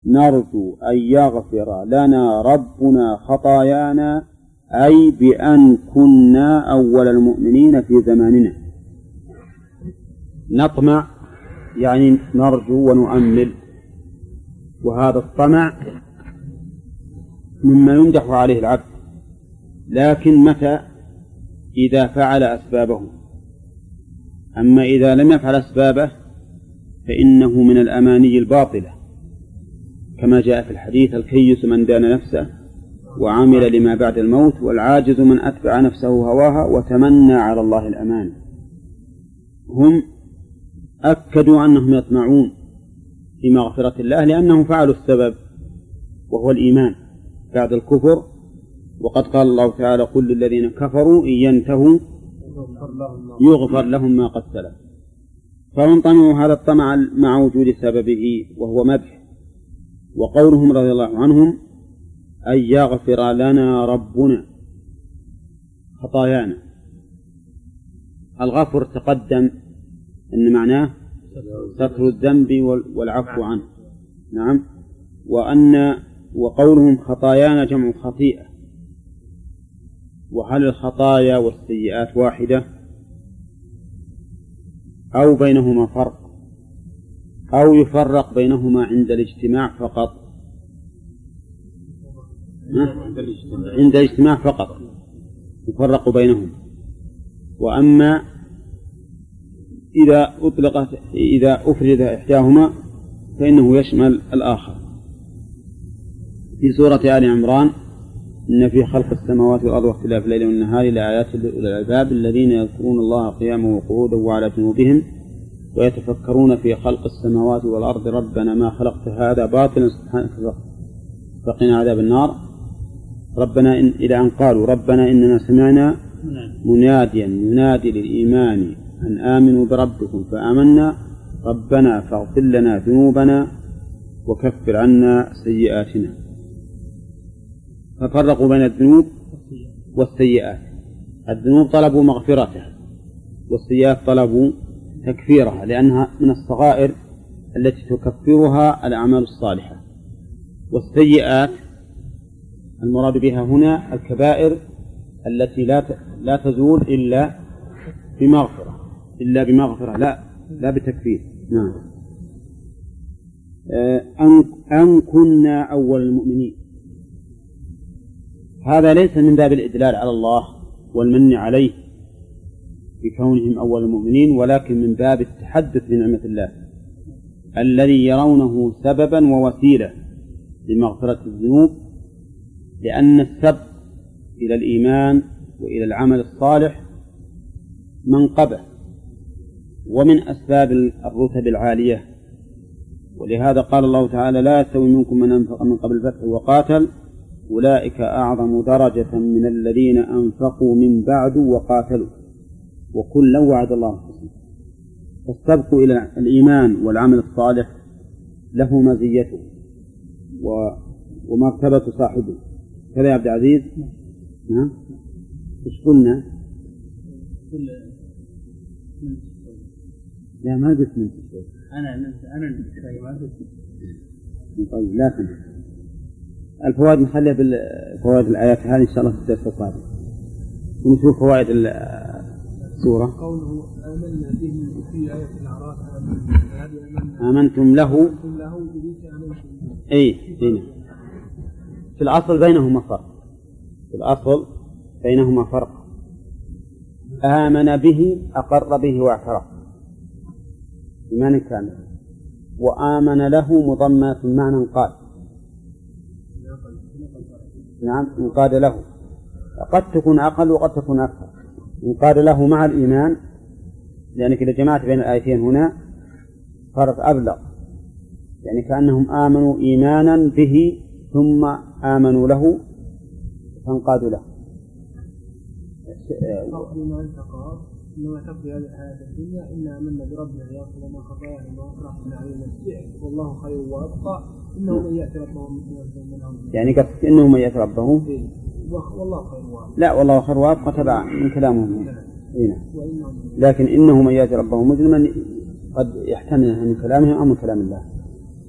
نرجو أن يغفر لنا ربنا خطايانا، أي بأن كنا أول المؤمنين في زماننا. نطمع يعني نرجو ونؤمل، وهذا الطمع مما يمدح عليه العبد، لكن متى؟ إذا فعل أسبابه. أما إذا لم يفعل أسبابه فإنه من الأماني الباطلة، كما جاء في الحديث: الكيس من دان نفسه وعمل لما بعد الموت، والعاجز من أتبع نفسه هواها وتمنى على الله الأمان. هم أكدوا أنهم يطمعون في مغفرة الله لأنهم فعلوا السبب وهو الإيمان بعد الكفر، وقد قال الله تعالى: قل للذين كفروا إن ينتهوا يغفر لهم ما قد سلف. فمن طمعوا هذا الطمع مع وجود سببه وهو مدح. وقولهم رضي الله عنهم: أن يغفر لنا ربنا خطايانا. الغفر تقدم أن معناه ستر الذنب والعفو عنه. نعم. وقولهم خطايانا جمع خطيئة. وهل الخطايا والسيئات واحدة أو بينهما فرق، أو يفرق بينهما عند الاجتماع فقط؟ عند الاجتماع فقط يفرق بينهم. وأما إذا أفرد إحداهما فإنه يشمل الآخر. في سورة آل عمران: إن في خلق السماوات والأرض واختلاف الليل والنهار لآيات لأولي الألباب الذين يذكرون الله قياما وقعودا وعلى جنوبهم ويتفكرون في خلق السماوات والأرض ربنا ما خلقت هذا باطلا سبحانك فقنا عذاب النار. ربنا إلى أن قالوا: ربنا إننا سمعنا مناديا ينادي للإيمان أن آمنوا بربكم فآمنا ربنا فاغفر لنا ذنوبنا وكفر عنا سيئاتنا. ففرقوا بين الذنوب والسيئات. الذنوب طلبوا مغفرته، والسيئات طلبوا تكفيرها، لأنها من الصغائر التي تكفرها الأعمال الصالحة. والسيئات المراد بها هنا الكبائر التي لا تزول إلا بمغفرة لا بتكفير. نعم. أن كنا أول المؤمنين، هذا ليس من باب الإدلال على الله والمن عليه بكونهم أول المؤمنين، ولكن من باب التحدث بنعمة الله الذي يرونه سببا ووسيلة لمغفرة الذنوب، لأن السبب إلى الإيمان وإلى العمل الصالح منقبة ومن أسباب الرتب العالية. ولهذا قال الله تعالى: لا يستوي منكم من أنفق من قبل الفتح وقاتل أولئك أعظم درجة من الذين أنفقوا من بعد وقاتلوا وكلا وعد الله الحسنى. فالسبق إلى الإيمان والعمل الصالح له مزيته ومرتبة صاحبه. كذا يا عبد العزيز؟ نعم. إيش قلنا؟ لا ما قلت من تشوي. أنا شوي ما قلت. طيب لا تنسى. الفوائد نخليها بالفوائد الآيات هذه إن شاء الله في الدرس القادم. ونشوف فوائد السورة. قوله آمنا به في آية الأعراف: آمنتم له. أي في الأصل بينهما فرق. آمن به أقر به واعترف إيمان كامل، وآمن له مضمنة معنى قال. نعم، انقاد له قد تكون أقل وقد تكون أكثر. انقاد له مع الإيمان، لأنك إذا جمعت بين الآيتين هنا فرق أبلغ، يعني كأنهم آمنوا إيمانا به ثم آمنوا له فانقادوا له. إنما تقضي هذه الحياة الدنيا إنا آمنا بربنا ليغفر لنا خطايانا وأسرافنا علينا السحر والله خير وأبقى إنه من يأتي ربه يعني قصدك إنه من يأتي ربه والله خير وأبقى. لا، والله خير وأبقى تبع من كلامهم. لكن إنه من يأتي ربه مجرما قد يحتمل من كلامهم أو من كلام الله.